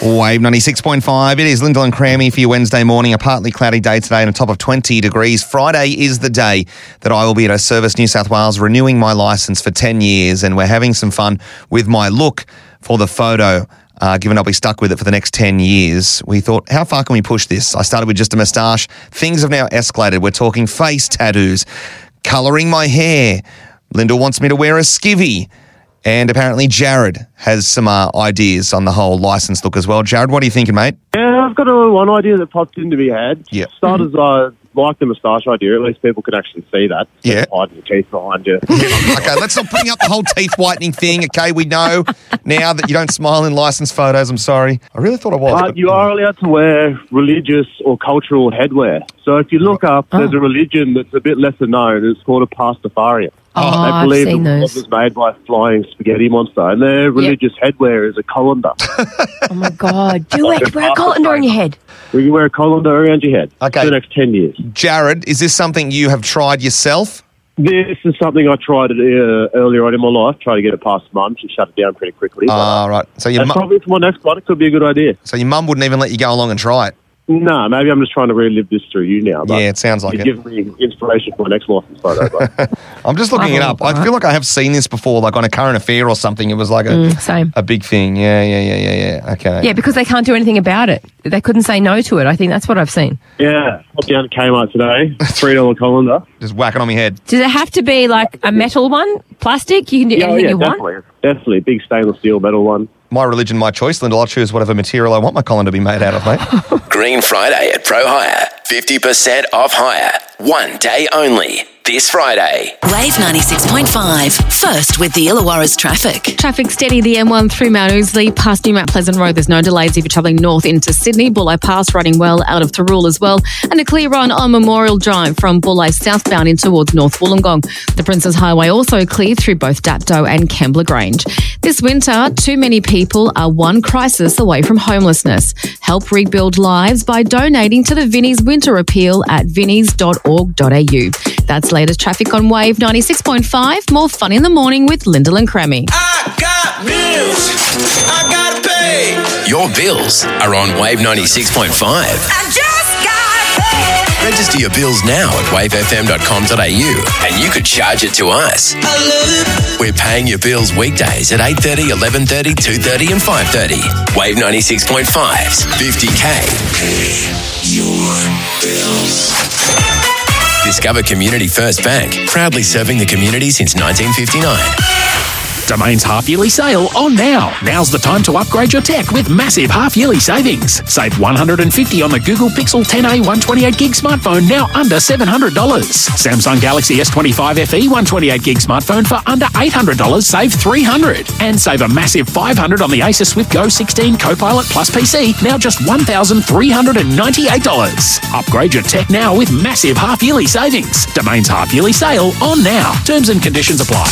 Wave 96.5. It is Lyndall and Crammy for your Wednesday morning. A partly cloudy day today and a top of 20 degrees. Friday is the day that I will be at a Service New South Wales renewing my licence for 10 years, and we're having some fun with my look for the photo. Given I'll be stuck with it for the next 10 years, we thought, how far can we push this? I started with just a moustache. Things have now escalated. We're talking face tattoos, colouring my hair. Lyndall wants me to wear a skivvy. And apparently Jared has some ideas on the whole licence look as well. Jared, what are you thinking, mate? Yeah, I've got one idea that popped into my head. Yeah. Starters, I like the moustache idea. At least people can actually see that. Yeah. Hiding your teeth behind you. Okay, let's not bring up the whole teeth whitening thing, okay? We know now that you don't smile in licence photos. I'm sorry. I really thought I was. But you are allowed to wear religious or cultural headwear. So if you look up, there's a religion that's a bit lesser known. It's called a Pastafarian. They I've believe seen the world those. was made by a flying spaghetti monster, and their religious headwear is a colander. Oh, my God. Do it. Wear a colander on your head. We can wear a colander around your head Okay. for the next 10 years. Jared, is this something you have tried yourself? This is something I tried earlier on in my life, tried to get it past Mum. She shut it down pretty quickly. Right. So your And probably for my next one, it could be a good idea. so your mum wouldn't even let you go along and try it? No, maybe I'm just trying to relive this through you now. But Yeah, it sounds like you it. give me inspiration for my next licence photo. But I'm just looking it up. I feel like I have seen this before, like on a current affair or something. It was like Same. a big thing. Yeah. Okay. Yeah, because they can't do anything about it. They couldn't say no to it. I think that's what I've seen. yeah, popped down to Kmart today, $3 colander. Just whack it on my head. Does it have to be like a metal one? Plastic? You can do anything you want? Definitely. Big stainless steel metal one. My religion, my choice, Lyndall. I'll choose whatever material I want my colander to be made out of, mate. Green Friday at Pro Hire. 50% off hire. One day only. This Friday. Wave 96.5. First with the Illawarra's traffic. Traffic steady, the M1 through Mount Ousley, past New Mount Pleasant Road. There's no delays if you're travelling north into Sydney. Bulli Pass running well out of Thirroul as well. And a clear run on Memorial Drive from Bulli southbound in towards North Wollongong. The Princess Highway also clear through both Dapto and Kembla Grange. This winter, too many people are one crisis away from homelessness. Help rebuild lives by donating to the Vinnie's Winter Appeal at vinnies.org.au. That's latest traffic on Wave 96.5. More fun in the morning with Lyndall and Crammy. I got bills. I gotta pay. Your bills are on Wave 96.5. I just got paid. Register your bills now at wavefm.com.au and you could charge it to us. We're paying your bills weekdays at 8:30, 11:30, 2:30 and 5:30. Wave 96.5's 50K. Your bills. Discover Community First Bank, proudly serving the community since 1959. Domain's half-yearly sale on now. Now's the time to upgrade your tech with massive half-yearly savings. Save $150 on the Google Pixel 10a 128GB smartphone, now under $700. Samsung Galaxy S25 FE 128GB smartphone for under $800, save $300. And save a massive $500 on the Asus Swift Go 16 Copilot Plus PC, now just $1,398. Upgrade your tech now with massive half-yearly savings. Domain's half-yearly sale on now. Terms and conditions apply.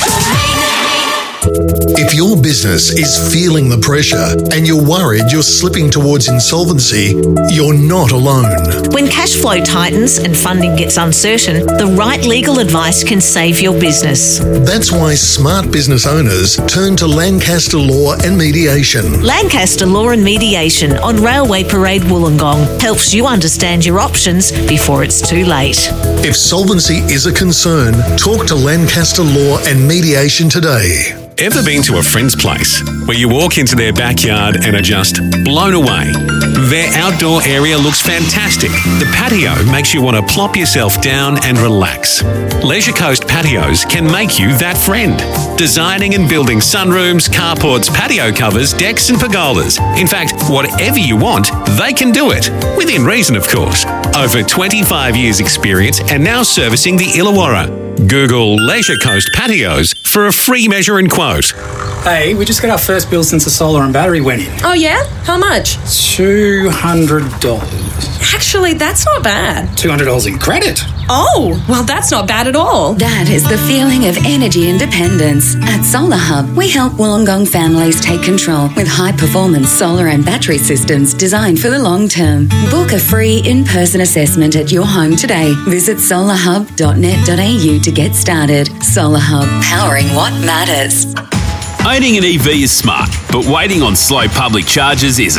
If your business is feeling the pressure and you're worried you're slipping towards insolvency, you're not alone. When cash flow tightens and funding gets uncertain, the right legal advice can save your business. That's why smart business owners turn to Lancaster Law and Mediation. Lancaster Law and Mediation on Railway Parade Wollongong helps you understand your options before it's too late. If solvency is a concern, talk to Lancaster Law and Mediation today. Ever been to a friend's place where you walk into their backyard and are just blown away? Their outdoor area looks fantastic. The patio makes you want to plop yourself down and relax. Leisure Coast Patios can make you that friend. Designing and building sunrooms, carports, patio covers, decks and pergolas. In fact, whatever you want, they can do it. Within reason, of course. Over 25 years experience and now servicing the Illawarra. Google Leisure Coast Patios for a free measure and quote. Hey, we just got our first bill since the solar and battery went in. Oh, yeah? How much? $200. Actually, that's not bad. $200 in credit. Oh, well, that's not bad at all. That is the feeling of energy independence. At Solar Hub, we help Wollongong families take control with high-performance solar and battery systems designed for the long term. Book a free in-person assessment at your home today. Visit solarhub.net.au to get started. Solar Hub, powering what matters. Owning an EV is smart, but waiting on slow public charges isn't.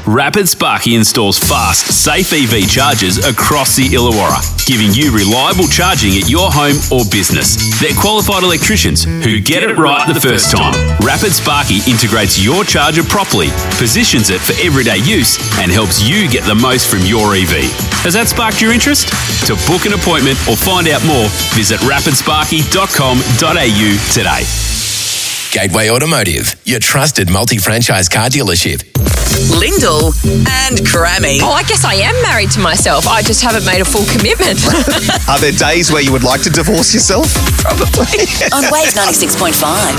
Rapid Sparky installs fast, safe EV chargers across the Illawarra, giving you reliable charging at your home or business. They're qualified electricians who get it right the first time. Rapid Sparky integrates your charger properly, positions it for everyday use, and helps you get the most from your EV. Has that sparked your interest? To book an appointment or find out more, visit rapidsparky.com.au today. Gateway Automotive, your trusted multi-franchise car dealership. Lyndall and Crammy. Oh, I guess I am married to myself. I just haven't made a full commitment. Are there days where you would like to divorce yourself? Probably. On Wave 96.5.